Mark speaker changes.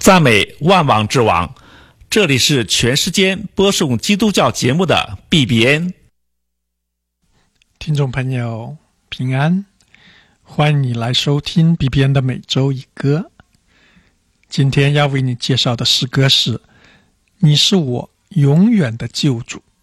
Speaker 1: 赞美万王之王，这里是全世界播送基督教节目的 BBN。
Speaker 2: 听众朋友平安，欢迎你来收听 BBN 的每周一歌。今天要为你介绍的诗歌是《你是我永远的救主》。